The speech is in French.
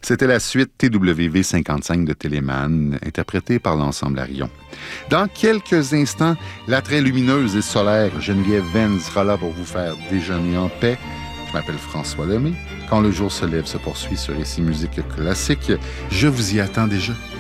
C'était la suite TWV 55 de Téléman, interprétée par l'ensemble Arion. Dans quelques instants, la très lumineuse et solaire Geneviève Venn sera là pour vous faire déjeuner en paix. Je m'appelle François Lemay. Quand le jour se lève se poursuit sur Ici Musique Classique. Je vous y attends déjà.